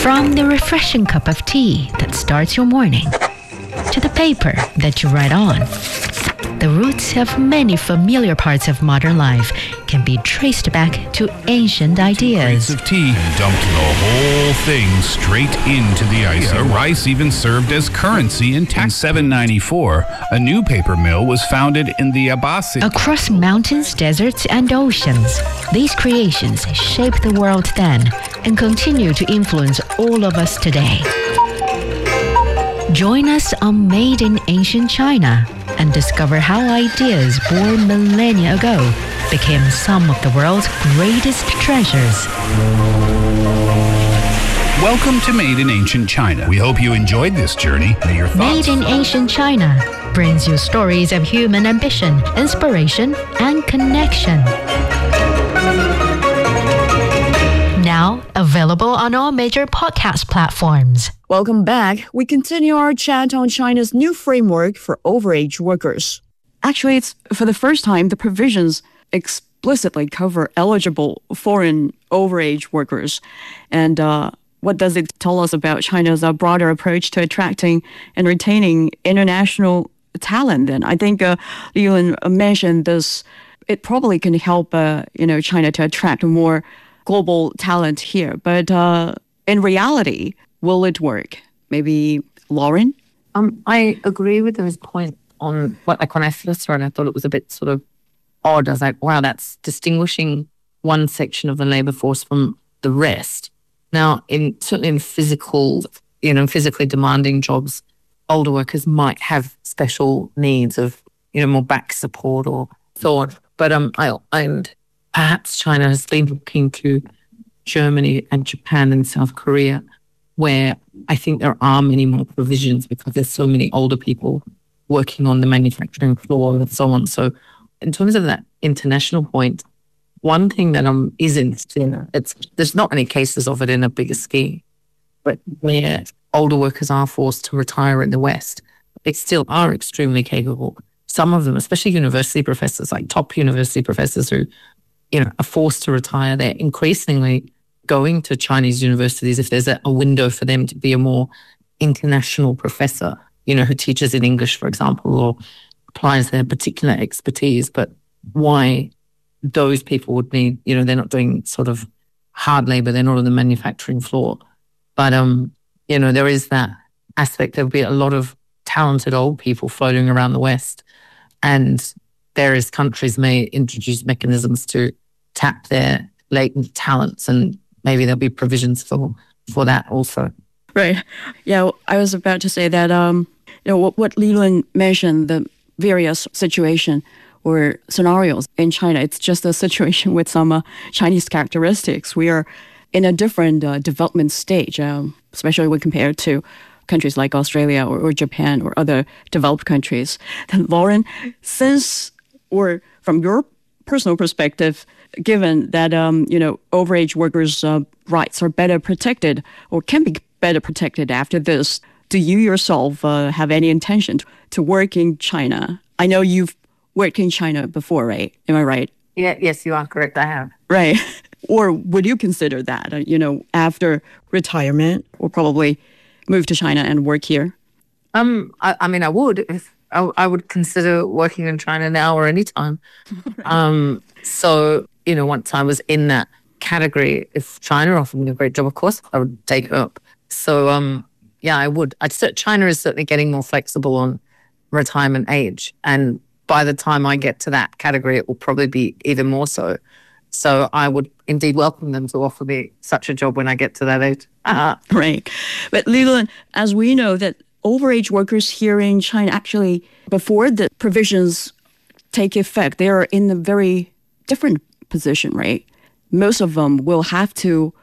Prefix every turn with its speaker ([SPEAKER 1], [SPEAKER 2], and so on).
[SPEAKER 1] From the refreshing cup of tea that starts your morning to the paper that you write on, the roots of many familiar parts of modern life can be traced back to ancient ideas.
[SPEAKER 2] Crates of tea and dumped the whole thing straight into the ice. Rice even served as currency in 794. A new paper mill was founded in the Abbasid.
[SPEAKER 1] Across mountains, deserts, and oceans, these creations shaped the world then and continue to influence all of us today. Join us on Made in Ancient China and discover how ideas born millennia ago became some of the world's greatest treasures.
[SPEAKER 2] Welcome to Made in Ancient China. We hope you enjoyed this journey. May your thoughts...
[SPEAKER 1] Made in Ancient China brings you stories of human ambition, inspiration, and connection. Now available on all major podcast platforms.
[SPEAKER 3] Welcome back. We continue our chat on China's new framework for overage workers. Actually, it's for the first time the provisions explicitly cover eligible foreign overage workers. And what does it tell us about China's broader approach to attracting and retaining international talent then? I think Leland mentioned this. It probably can help China to attract more global talent here. But in reality, will it work? Maybe Lauren?
[SPEAKER 4] I agree with his point on when I first saw it, I thought it was a bit sort of odd. I was like, wow, that's distinguishing one section of the labor force from the rest. Now, certainly in physically demanding jobs, older workers might have special needs of, more back support or so on. But and perhaps China has been looking to Germany and Japan and South Korea, where I think there are many more provisions because there's so many older people working on the manufacturing floor and so on. So in terms of that international point, one thing that is interested in, there's not any cases of it in a bigger scheme, but where older workers are forced to retire in the West, they still are extremely capable. Some of them, especially university professors, like top university professors who, are forced to retire, they're increasingly going to Chinese universities if there's a window for them to be a more international professor, who teaches in English, for example, or applies their particular expertise. But why those people would need, they're not doing sort of hard labor, they're not on the manufacturing floor. But, there is that aspect. There'll be a lot of talented old people floating around the West, and various countries may introduce mechanisms to tap their latent talents, and maybe there'll be provisions for that also.
[SPEAKER 3] Right. Yeah, I was about to say that, what Leland mentioned, the various situation or scenarios in China, it's just a situation with some Chinese characteristics. We are in a different development stage, especially when compared to countries like Australia or Japan or other developed countries. Then Lauren, from your personal perspective, given that, overage workers' rights are better protected or can be better protected after this, do you yourself have any intention to work in China? I know you've worked in China before, right? Am I right?
[SPEAKER 4] Yeah, yes, you are correct. I have.
[SPEAKER 3] Right. Or would you consider that, after retirement, or probably move to China and work here?
[SPEAKER 4] I would. I would consider working in China now or anytime. So, once I was in that category, if China offered me a great job, of course, I would take it up. So, I would. China is certainly getting more flexible on retirement age. And by the time I get to that category, it will probably be even more so. So I would indeed welcome them to offer me such a job when I get to that age.
[SPEAKER 3] Right. But Leland, as we know that overage workers here in China, actually, before the provisions take effect, they are in a very different position, right? Most of them will have to